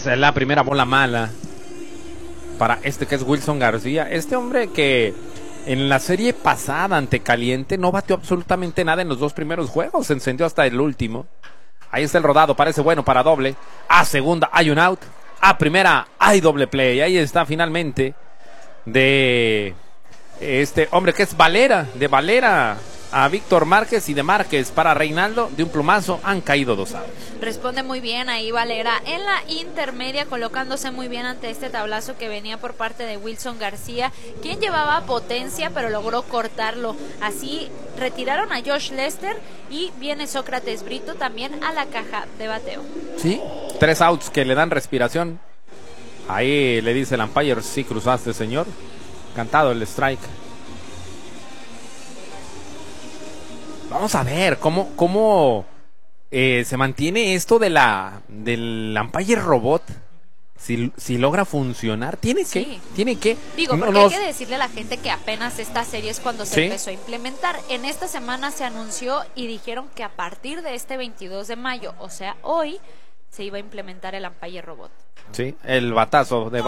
Es la primera bola mala para este que es Wilson García. Este hombre que en la serie pasada ante Caliente no batió absolutamente nada en los 2 primeros juegos. Se encendió hasta el último. Ahí está el rodado, parece bueno para doble. A segunda hay un out. A primera hay doble play. Ahí está finalmente de este hombre que es Valera. De Valera a Víctor Márquez y de Márquez para Reinaldo. De un plumazo han caído 2 outs. Responde muy bien ahí Valera en la intermedia, colocándose muy bien ante este tablazo que venía por parte de Wilson García, quien llevaba potencia pero logró cortarlo. Así retiraron a Josh Lester y viene Sócrates Brito también a la caja de bateo. Sí, 3 outs que le dan respiración. Ahí le dice el umpire, sí cruzaste, señor. Cantado el strike. Vamos a ver cómo se mantiene esto del umpire robot. Si logra funcionar, tiene que. Digo, porque hay que decirle a la gente que apenas esta serie es cuando se empezó a implementar. En esta semana se anunció y dijeron que a partir de este 22 de mayo, o sea, hoy, se iba a implementar el umpire robot. Sí, el batazo de